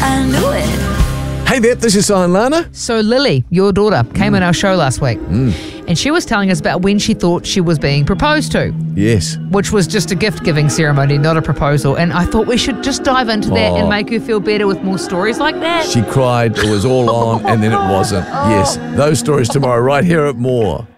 I knew it. Hey there, this is Sion Lana. So Lily, your daughter, came on our show last week and she was telling us about when she thought she was being proposed to, Yes. which was just a gift-giving ceremony, not a proposal. And I thought we should just dive into that and make her feel better with more stories like that. She cried, it was all on, and then it wasn't. Yes, those stories tomorrow right here at More.